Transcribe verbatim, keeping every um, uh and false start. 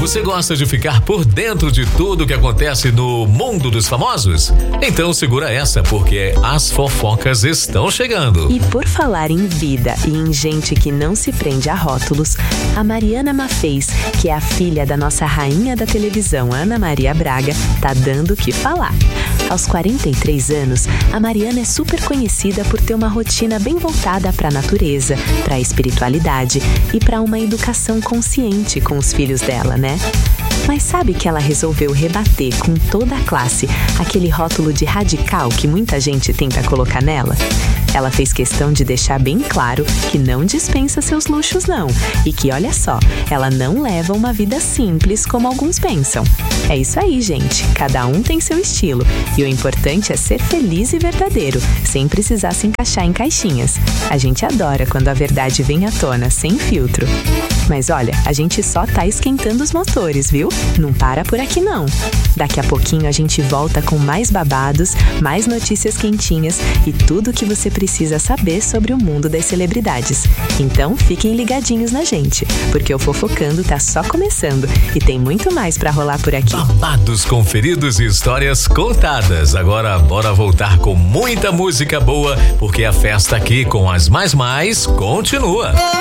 Você gosta de ficar por dentro de tudo que acontece no mundo dos famosos? Então segura essa, porque as fofocas estão chegando. E por falar em vida e em gente que não se prende a rótulos, a Mariana Maffez, que é a filha da nossa rainha da televisão, Ana Maria Braga, tá dando o que falar. Aos quarenta e três anos, a Mariana é super conhecida por ter uma rotina bem voltada para a natureza, para a espiritualidade e para uma educação consciente com os filhos dela, né? Mas sabe que ela resolveu rebater com toda a classe aquele rótulo de radical que muita gente tenta colocar nela? Ela fez questão de deixar bem claro que não dispensa seus luxos não, e que, olha só, ela não leva uma vida simples como alguns pensam. É isso aí, gente, cada um tem seu estilo, e o importante é ser feliz e verdadeiro, sem precisar se encaixar em caixinhas. A gente adora quando a verdade vem à tona, sem filtro. Mas olha, a gente só tá esquentando os motores, viu? Não para por aqui não. Daqui a pouquinho a gente volta com mais babados, mais notícias quentinhas e tudo o que você precisa saber sobre o mundo das celebridades. Então fiquem ligadinhos na gente, porque o Fofocando tá só começando e tem muito mais pra rolar por aqui. Babados conferidos e histórias contadas. Agora bora voltar com muita música boa, porque a festa aqui com as mais mais continua.